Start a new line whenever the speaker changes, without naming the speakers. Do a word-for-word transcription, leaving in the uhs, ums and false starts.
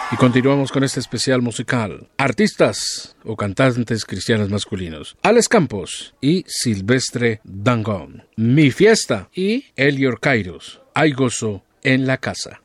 Y continuamos con este especial musical. Artistas o cantantes cristianos masculinos: Alex Campos y Silvestre Dangond. Mi Fiesta y Elior Kairos. Hay gozo en la casa.